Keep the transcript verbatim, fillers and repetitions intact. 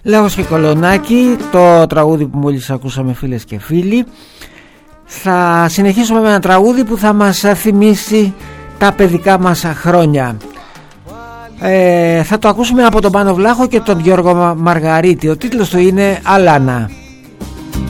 Λέος και Κολονάκι, το τραγούδι που μόλις ακούσαμε, φίλες και φίλοι. Θα συνεχίσουμε με ένα τραγούδι που θα μας θυμίσει τα παιδικά μας χρόνια. ε, Θα το ακούσουμε από τον Πάνο Βλάχο και τον Γιώργο Μαργαρίτη. Ο τίτλος του είναι Αλάνα.